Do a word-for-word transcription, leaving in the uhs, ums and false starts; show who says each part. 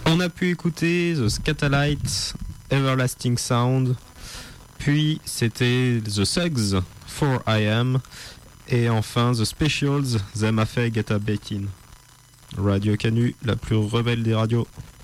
Speaker 1: On a pu écouter The Scatalites, Everlasting Sound, puis c'était The Suggs, four I am, et enfin The Specials, Them a fait Get a Betin. Radio Canu, la plus rebelle des radios.